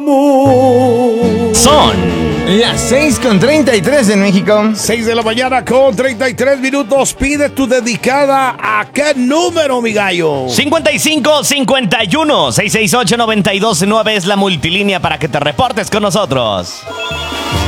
amor. Son las 6:33 en México. 6 de la mañana con 33 minutos. Pide tu dedicada. ¿A qué número, mi gallo? 5551 668 929 es la multilínea para que te reportes con nosotros.